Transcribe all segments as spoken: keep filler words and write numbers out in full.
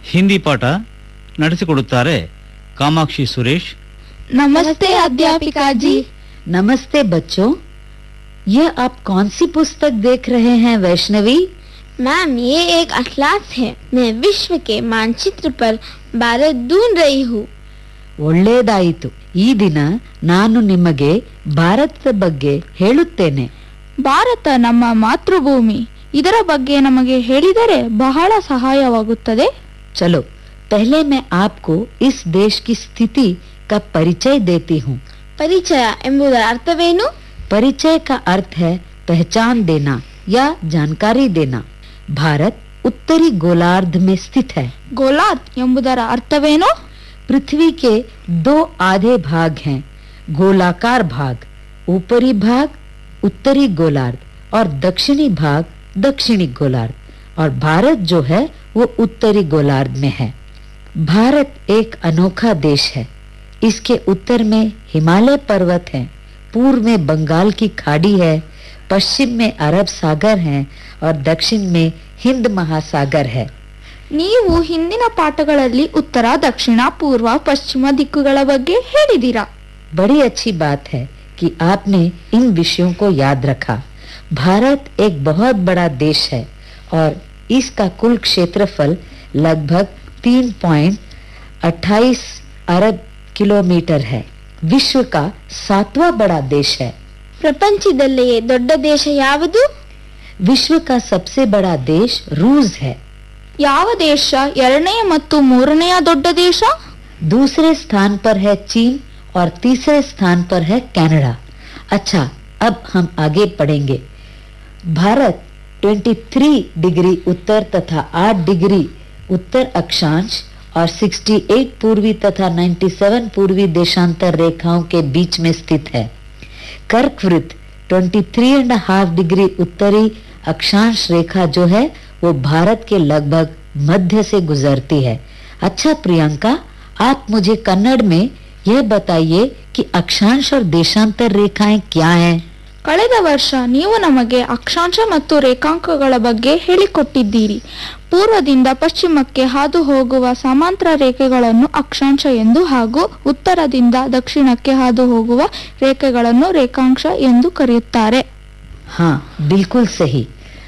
ಹಿಂದಿ ಪಾಠ ನಡೆಸಿಕೊಡುತ್ತಾರೆ ಕಾಮಾಕ್ಷಿ ಸುರೇಶ್. नमस्ते अध्यापिका जी। नमस्ते बच्चों, यह आप कौन सी पुस्तक देख रहे हैं वैष्णवी? मैम, ये एक अटलास है। मैं विश्व के मानचित्र पर भारत ढूंढ रही हूँ। ಒಳ್ಳೆಯದಾಯಿತು. ಈ ದಿನ ನಾನು ನಿಮಗೆ ಭಾರತದ ಬಗ್ಗೆ ಹೇಳುತ್ತೇನೆ. ಭಾರತ ನಮ್ಮ ಮಾತೃಭೂಮಿ. ಇದರ ಬಗ್ಗೆ ನಮಗೆ ಹೇಳಿದರೆ ಬಹಳ ಸಹಾಯವಾಗುತ್ತದೆ. चलो पहले मैं आपको इस देश की स्थिति का परिचय देती हूँ. ಪರಿಚಯ ಎಂಬುದರ ಅರ್ಥವೇನು? परिचय का अर्थ है पहचान देना या जानकारी देना. भारत उत्तरी गोलार्ध में स्थित है. ಗೋಲಾರ್ಧ್ ಎಂಬುದರ ಅರ್ಥವೇನು? पृथ्वी के दो आधे भाग हैं. गोलाकार भाग ऊपरी भाग उत्तरी गोलार्ध और दक्षिणी भाग दक्षिणी गोलार्ध, और भारत जो है वो उत्तरी गोलार्ध में है. भारत एक अनोखा देश है. इसके उत्तर में हिमालय पर्वत हैं, पूर्व में बंगाल की खाड़ी है, पश्चिम में अरब सागर है और दक्षिण में हिंद महासागर है. ನೀವು ಹಿಂದಿನ ಪಾಠಗಳಲ್ಲಿ ಉತ್ತರ, ದಕ್ಷಿಣ, ಪೂರ್ವ, ಪಶ್ಚಿಮ ದಿಕ್ಕುಗಳ ಬಗ್ಗೆ ಹೇಳಿದ್ದೀರಾ. बड़ी अच्छी बात है कि आपने इन विषयों को याद रखा. भारत एक बहुत बड़ा देश है और इसका कुल क्षेत्रफल लगभग तीन पॉइंट अट्ठाईस अरब किलोमीटर है. विश्व का सातवां बड़ा देश है. ಪ್ರಪಂಚದಲ್ಲಿಯೇ ದೊಡ್ಡ ದೇಶ ಯಾವುದು? विश्व का सबसे बड़ा देश रूस है. ಯಾವ ದೇಶ ಎರಡನೆಯ ಮತ್ತು ಮೂರನೆಯ दೊಡ್ಡ देश? दूसरे स्थान पर है चीन और तीसरे स्थान पर है कनाडा. अच्छा, अब हम आगे पढ़ेंगे. भारत तेईस डिग्री उत्तर तथा आठ डिग्री उत्तर अक्षांश और अड़सठ पूर्वी तथा सत्तानवे पूर्वी देशांतर रेखाओं के बीच में स्थित है. कर्कवृत्त तेईस एंड हाफ डिग्री उत्तरी अक्षांश रेखा जो है वो भारत के लगभग मध्य से गुजरती है. अच्छा प्रियंका, आप मुझे कन्नड़ में यह बताइए कि अक्षांश और देशांतर रेखाएं क्या हैं? ಕಳೆದ ವರ್ಷ ನೀವು ನಮಗೆ ಅಕ್ಷಾಂಶ ಮತ್ತು ರೇಖಾಂಕಗಳ ಬಗ್ಗೆ ಹೇಳಿಕೊಟ್ಟಿದ್ದೀರಿ. ಪೂರ್ವದಿಂದ ಪಶ್ಚಿಮಕ್ಕೆ ಹಾದು ಹೋಗುವ ಸಮಾಂತರ ರೇಖೆಗಳನ್ನು ಅಕ್ಷಾಂಶ ಎಂದು ಹಾಗೂ ಉತ್ತರದಿಂದ ದಕ್ಷಿಣಕ್ಕೆ ಹಾದು ಹೋಗುವ ರೇಖೆಗಳನ್ನು ರೇಖಾಂಶ ಎಂದು ಕರೆಯುತ್ತಾರೆ. हाँ, बिल्कुल सही.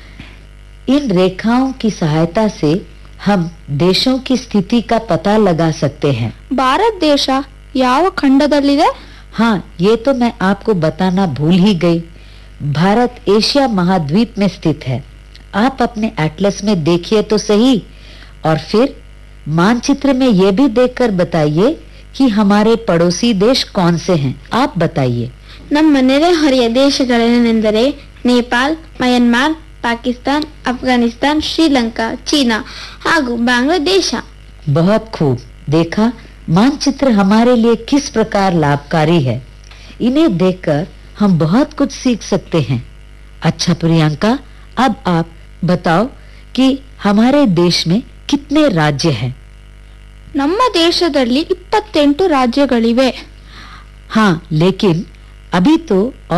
इन रेखाओं की सहायता से हम देशों की स्थिति का पता लगा सकते हैं. ಭಾರತ ದೇಶ ಯಾವ ಖಂಡದಲ್ಲಿದೆ? हाँ, ये तो मैं आपको बताना भूल ही गई. भारत एशिया महाद्वीप में स्थित है. आप अपने एटलस में देखिए तो सही, और फिर मानचित्र में ये भी देखकर बताइए कि हमारे पड़ोसी देश कौन से हैं. आप बताइए. ನಮ್ಮ ನೆರೆಹೊರೆಯ ದೇಶಗಳೇನೆಂದರೆ ನೇಪಾಲ್, ಮಯನ್ಮಾರ್, ಪಾಕಿಸ್ತಾನ್, ಅಫ್ಘಾನಿಸ್ತಾನ್, ಶ್ರೀಲಂಕಾ, ಚೀನಾ ಹಾಗೂ ಬಾಂಗ್ಲಾದೇಶ. बहुत खूब. देखा, मानचित्र हमारे लिए किस प्रकार लाभकारी है. इन्हें देखकर हम बहुत कुछ सीख सकते हैं. अच्छा प्रियंका, अब आप बताओ कि हमारे देश में कितने राज्य हैं? ನಮ್ಮ ದೇಶದಲ್ಲಿ ಇಪ್ಪತ್ತೆಂಟು ರಾಜ್ಯಗಳಿವೆ. हाँ, लेकिन अभी तो